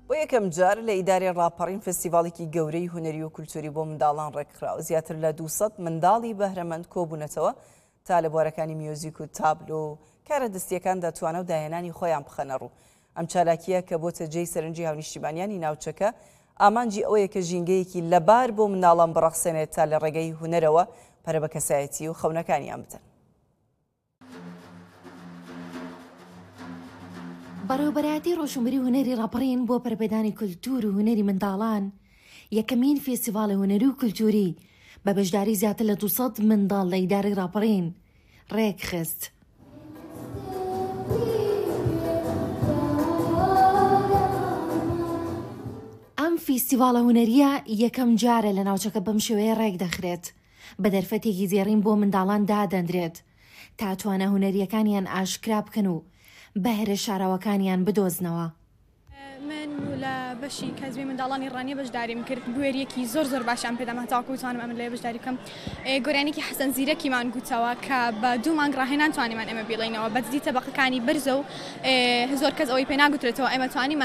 بۆ یەکەم جار لە ئیدارەی ڕاپەڕین فستیڤاڵێکی گەورەی هونەری و کولتوری بۆ منداڵان ڕێکخراوە. زیاتر لە 200 منداڵی بەهرەمەند کۆبوونەتەوە تا لە بوارەکانی میۆزیک و تابلۆ و کارە دەستیەکان دەتوانە و داهێنانی خۆیان بخەنە ڕوو. ئەم چالاکیە کە بۆتە جێی سەرنجی هاونیشتیمانیانی ناوچەکە ئامانجی ئەوەیە کە ژینگەیەکی لەبار بۆ منداڵان بڕەخسێنێت تا لە ڕێگەی هونەرەوە پەرە بە کەسایەتی و خەونەکانیان بدەن. بەڕێوەبەرایەتی ڕۆژنبەری هونەری ڕاپەڕین بۆ پەرپێدانی کولتور و هونەری منداڵان یەکەمین فێستیڤاڵی هونەری و کولتوری بە بەشداری زیاتر لە 200 منداڵ لە ئیدارەی ڕاپەڕین ڕێکخست. ئەم فێستیڤاڵە هونەریە یەکەم جارە لە ناوچەکە بەم شێوەیە ڕێک دەخرێت، بە دەرفەتێکی زێڕین بۆ منداڵان دادەنرێت تا توانە هونەریەکانیان ئاشکرا بکەن و بەهرە شاراوەکانیان بدۆزنەوە. من لە بەشی کەزبی منداڵانی ڕانیە بەشداریم کرد. گوێریەکی زۆر باشیان پێدام هەتاکو توانم ئەمە لێ بەشداری بکەم. گۆرانێکی حەسەن زیرەکیمان گوتەوە کە بە 2 مانگ ڕاهێنان توانیمان ئێمە بیڵێنەوە بەجددی تەبەقەکانی بەرزە و زۆر کەس ئەوەی پێ ناگوترێتەوە ئێمە توانیمان